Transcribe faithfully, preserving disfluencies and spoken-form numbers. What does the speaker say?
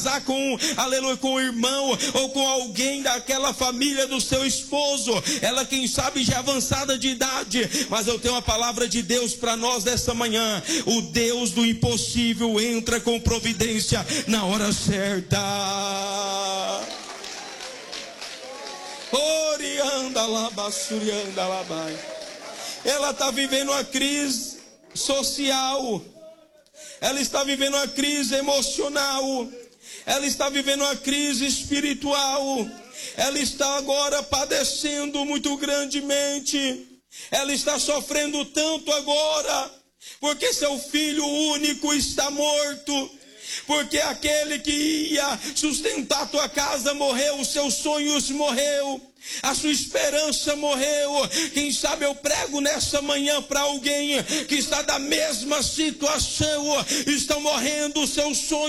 casar com, aleluia, com o irmão ou com alguém daquela família do seu esposo. Ela, quem sabe, já avançada de idade. Mas eu tenho uma palavra de Deus para nós desta manhã. O Deus do impossível entra com providência na hora certa. Orianda lá, basurianda lá, vai. Ela está vivendo uma crise social. Ela está vivendo uma crise emocional. Ela está vivendo uma crise espiritual. Ela está agora padecendo muito grandemente. Ela está sofrendo tanto agora, porque seu filho único está morto. Porque aquele que ia sustentar tua casa morreu, os seus sonhos morreu, a sua esperança morreu. Quem sabe eu prego nessa manhã para alguém que está da mesma situação, estão morrendo os seus sonhos.